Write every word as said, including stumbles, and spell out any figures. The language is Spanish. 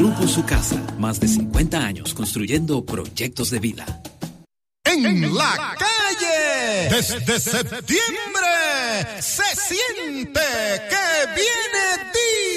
Grupo Su Casa, más de cincuenta años construyendo proyectos de vida. En la calle, desde septiembre, se siente que viene día.